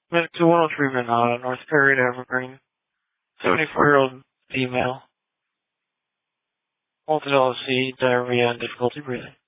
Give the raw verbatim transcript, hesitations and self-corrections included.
Medic to one oh three Manada, North Perry to Evergreen. seventy-four-year-old female. Multiple L C, diarrhea, and difficulty breathing.